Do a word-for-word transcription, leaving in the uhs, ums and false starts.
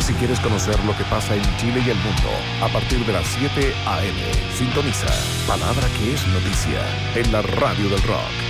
Si quieres conocer lo que pasa en Chile y el mundo, a partir de las siete a eme, sintoniza Palabra que es noticia en la Radio del Rock.